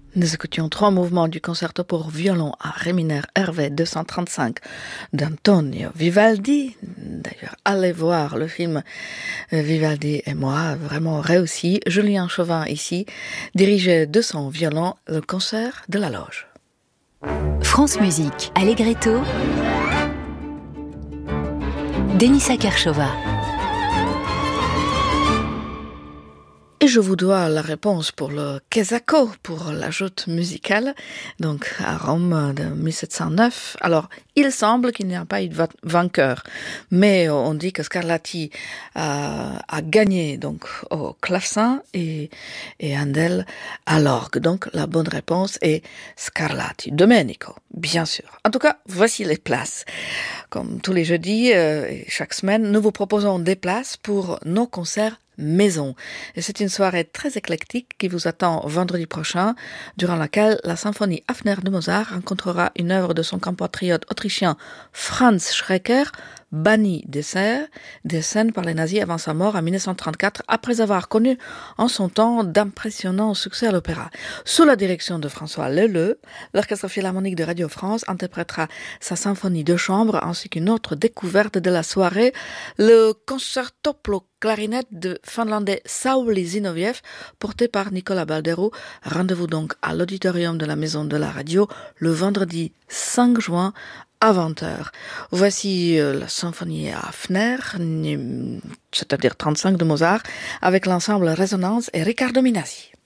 Nous écoutions 3 mouvements du concerto pour violon à Ré mineur RV 235 d'Antonio Vivaldi. D'ailleurs, allez voir le film Vivaldi et moi, vraiment réussi. Julien Chauvin ici, dirigeait de son violon le concert de la loge. France Musique, Allegretto, Denisa Kershova. Et je vous dois la réponse pour le Quesaco, pour la joute musicale, donc à Rome de 1709. Alors, il semble qu'il n'y a pas eu de vainqueur, mais on dit que Scarlatti a gagné donc au clavecin et Handel à l'orgue. Donc, la bonne réponse est Scarlatti, Domenico, bien sûr. En tout cas, voici les places. Comme tous les jeudis et chaque semaine, nous vous proposons des places pour nos concerts maison. Et c'est une soirée très éclectique qui vous attend vendredi prochain, durant laquelle la symphonie Hafner de Mozart rencontrera une œuvre de son compatriote autrichien Franz Schreker, banni des scènes par les nazis avant sa mort en 1934, après avoir connu en son temps d'impressionnants succès à l'opéra. Sous la direction de François Leleu, l'Orchestre Philharmonique de Radio France interprétera sa symphonie de chambre ainsi qu'une autre découverte de la soirée, le concerto pour clarinette de finlandais Sauli Zinoviev, porté par Nicolas Balderou. Rendez-vous donc à l'auditorium de la Maison de la Radio le vendredi 5 juin à 20h. Voici la symphonie Hafner, c'est-à-dire 35 de Mozart, avec l'ensemble Résonance et Riccardo Minasi.